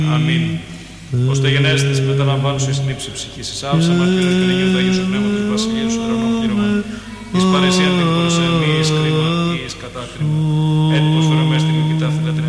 Αμήν. Ως το γενέσθης μεταλαμβάνουσες στην ύψη ψυχής, εις άψα μαρτύρων και νεγιών του Αγίου Σου Πνεύματος Βασιλείου Σου